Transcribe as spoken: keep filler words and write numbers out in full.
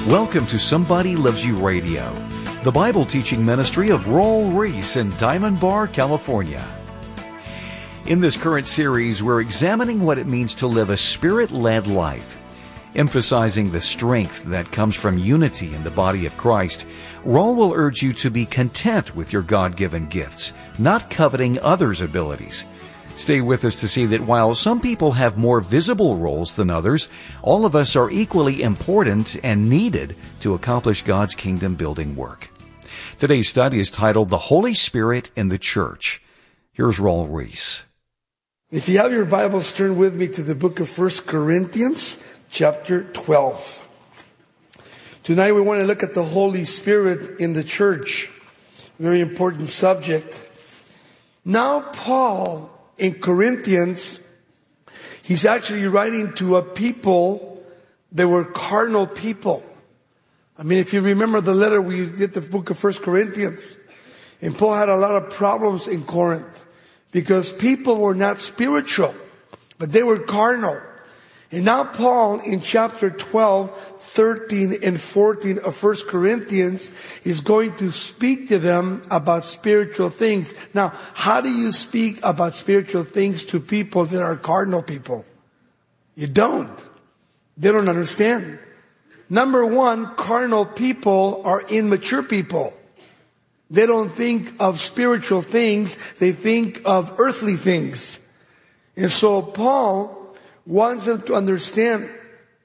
Welcome to Somebody Loves You Radio, the Bible teaching ministry of Raul Ries in Diamond Bar, California. In this current series, we're examining what it means to live a Spirit-led life. Emphasizing the strength that comes from unity in the body of Christ, Raul will urge you to be content with your God-given gifts, not coveting others' abilities. Stay with us to see that while some people have more visible roles than others, all of us are equally important and needed to accomplish God's kingdom-building work. Today's study is titled The Holy Spirit in the Church. Here's Raul Ries. If you have your Bibles, turn with me to the book of First Corinthians, chapter twelve. Tonight we want to look at the Holy Spirit in the church. Very important subject. Now Paul, in Corinthians, he's actually writing to a people that were carnal people. I mean, if you remember the letter, we did the book of First Corinthians. And Paul had a lot of problems in Corinth because people were not spiritual, but they were carnal. And now Paul, in chapter twelve, thirteen, and fourteen of First Corinthians, is going to speak to them about spiritual things. Now, how do you speak about spiritual things to people that are carnal people? You don't. They don't understand. Number one, carnal people are immature people. They don't think of spiritual things. They think of earthly things. And so Paul wants them to understand